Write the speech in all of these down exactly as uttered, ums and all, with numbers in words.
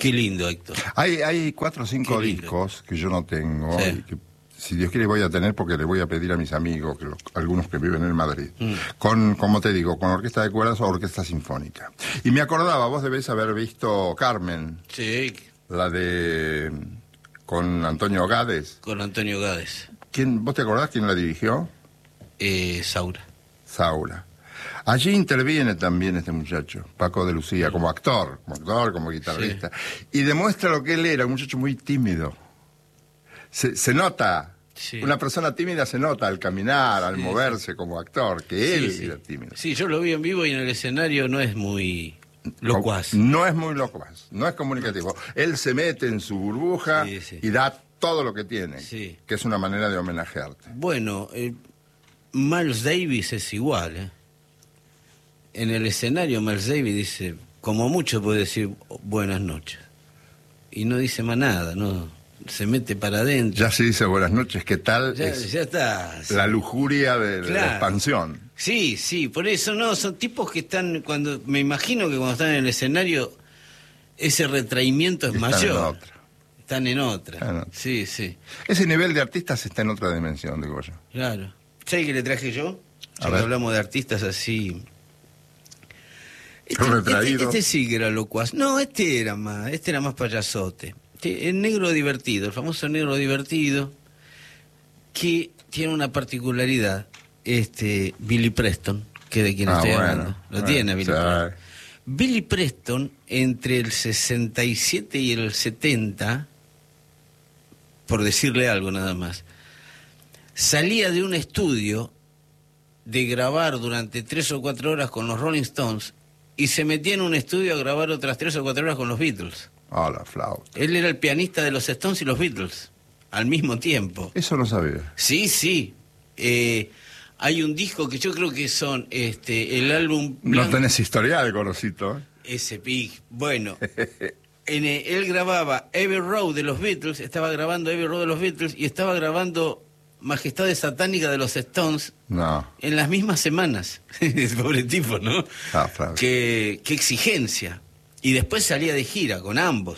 Qué lindo, Héctor. Hay, hay cuatro o cinco Qué lindo. discos que yo no tengo, Sí. y que si Dios quiere voy a tener porque le voy a pedir a mis amigos, que los- algunos que viven en Madrid, Mm. con, como te digo, con orquesta de cuerdas o orquesta sinfónica. Y me acordaba, vos debés haber visto Carmen, Sí, la de... con Antonio Gades. con Antonio Gades. ¿Quién, ¿Vos te acordás quién la dirigió? Eh, Saura. Saura. Allí interviene también este muchacho, Paco de Lucía, como actor, como actor, como guitarrista. Y demuestra lo que él era, un muchacho muy tímido. Se, se nota, Sí. una persona tímida se nota al caminar, al Sí, moverse como actor, que él Sí, sí. era tímido. Sí, yo lo vi en vivo y en el escenario no es muy locuaz. No es muy locuaz, no es comunicativo. Él se mete en su burbuja Sí, sí. y da todo lo que tiene, Sí. que es una manera de homenajearte. Bueno, eh, Miles Davis es igual, ¿eh? En el escenario Miles Davis dice, como mucho puede decir buenas noches. Y no dice más nada, no se mete para adentro. Ya se dice buenas noches, ¿qué tal? Ya, Es ya está. la lujuria de, de Claro. la expansión. Sí, sí, por eso no, son tipos que están, cuando me imagino que cuando están en el escenario, ese retraimiento es Están mayor. en otra. Están en otra. Están en otra. Sí, sí, Ese nivel de artistas está en otra dimensión, digo yo. claro. ¿Sabes qué le traje yo? A Ya que ver. hablamos de artistas así. Este, Retraídos. este, este sí que era locuaz. No, este era más, este era más payasote. Este, el negro divertido, el famoso negro divertido, que tiene una particularidad, este, Billy Preston, que de quien Ah, estoy bueno, hablando. Lo bueno, tiene Billy sí. Preston. Billy Preston, entre el sesenta y siete y el setenta, por decirle algo nada más, salía de un estudio de grabar durante tres o cuatro horas con los Rolling Stones y se metía en un estudio a grabar otras tres o cuatro horas con los Beatles. Ah, la flauta. Él era el pianista de los Stones y los Beatles, al mismo tiempo. Eso no sabía. Sí, sí. Eh, hay un disco que yo creo que son este el álbum No blanco- tenés historial, Gorosito. ¿eh? ese pig. Bueno, en, eh, él grababa Abbey Road de los Beatles, estaba grabando Abbey Road de los Beatles y estaba grabando Majestades Satánicas de los Stones No. en las mismas semanas. Pobre tipo, ¿no? Ah, flauta. Qué, qué exigencia. Y después salía de gira con ambos.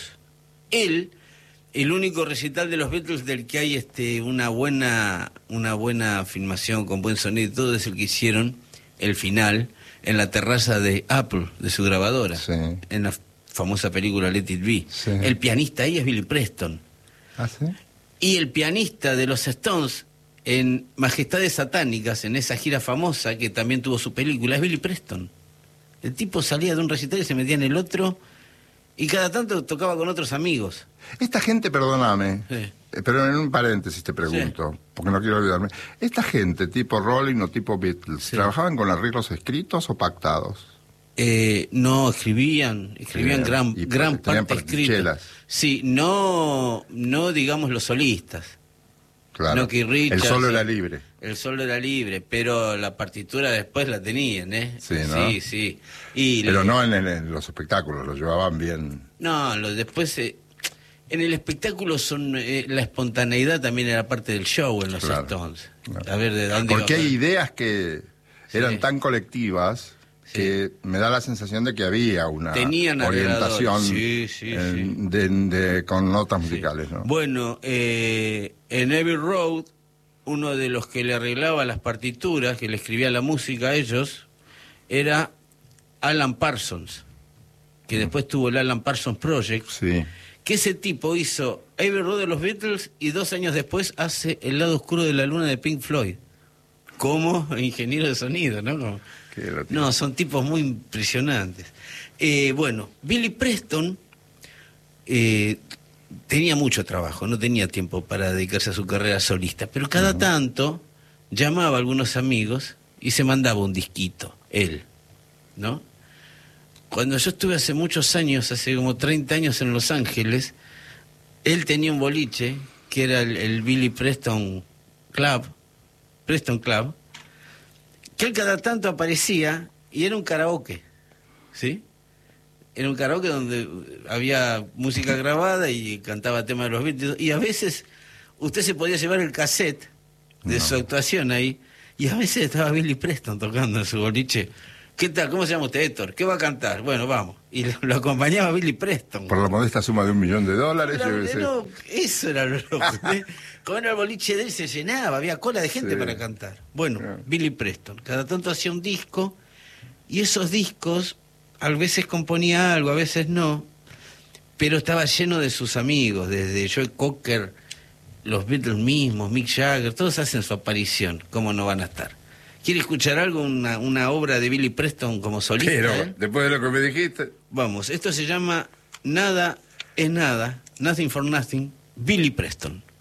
Él, el único recital de los Beatles del que hay este una buena una buena filmación con buen sonido y todo, es el que hicieron el final en la terraza de Apple, de su grabadora, Sí. en la famosa película Let It Be. Sí. El pianista ahí es Billy Preston. ¿Ah, sí? Y el pianista de los Stones en Majestades Satánicas, en esa gira famosa que también tuvo su película, es Billy Preston. El tipo salía de un recital y se metía en el otro y cada tanto tocaba con otros amigos. Esta gente, perdóname, Sí. eh, pero en un paréntesis te pregunto, porque no quiero olvidarme. ¿Esta gente, tipo Rolling o tipo Beatles, Sí. trabajaban con arreglos escritos o pactados? Eh, no, escribían, escribían Escribían. gran, Y gran tenían parte escrita. partichelas. Sí, no, no digamos los solistas. Claro. No, que Richards, El solo sí. era libre. El solo era libre, pero la partitura después la tenían, ¿eh? Sí, ¿no? Sí, sí. Y Pero le- no en, el- en los espectáculos, lo llevaban bien. No, lo, después eh, en el espectáculo son eh, la espontaneidad también era parte del show en los Claro, Stones. claro. A ver de dónde Porque iba a hay poner. ideas que eran Sí. tan colectivas que me da la sensación de que había una Tenían orientación arregladores. Sí, sí, eh, sí. de- de- con notas musicales, ¿no? Bueno, eh, en Abbey Road, uno de los que le arreglaba las partituras, que le escribía la música a ellos, era Alan Parsons, que después tuvo el Alan Parsons Project, Sí. que ese tipo hizo Abbey Road de los Beatles y dos años después hace El lado oscuro de la luna de Pink Floyd, como ingeniero de sonido, ¿no? Como- Que lo tiene. no, son tipos muy impresionantes. Eh, bueno, Billy Preston eh, tenía mucho trabajo, no tenía tiempo para dedicarse a su carrera solista, pero cada Ujú. tanto llamaba a algunos amigos y se mandaba un disquito, él, ¿no? Cuando yo estuve hace muchos años, hace como treinta años en Los Ángeles, él tenía un boliche que era el, el Billy Preston Club, Preston Club, que él cada tanto aparecía y era un karaoke, ¿sí? Era un karaoke donde había música grabada y cantaba temas de los Beatles, y a veces usted se podía llevar el cassette de No. su actuación ahí, y a veces estaba Billy Preston tocando en su boliche, ¿Qué tal? ¿Cómo se llama usted, Héctor? ¿Qué va a cantar? Bueno, vamos. Y lo, lo acompañaba Billy Preston. Por la modesta suma de un millón de dólares. Pero, yo sé. no, eso era lo loco. Con el boliche de él se llenaba, había cola de gente Sí. para cantar. Bueno, Yeah. Billy Preston. Cada tanto hacía un disco y esos discos a veces componía algo, a veces no, pero estaba lleno de sus amigos, desde Joe Cocker, los Beatles mismos, Mick Jagger, todos hacen su aparición. ¿Cómo no van a estar? ¿Quiere escuchar algo, una, una obra de Billy Preston como solista? Pero, eh? después de lo que me dijiste... Vamos, esto se llama Nada es Nada, Nothing for Nothing, Billy Preston.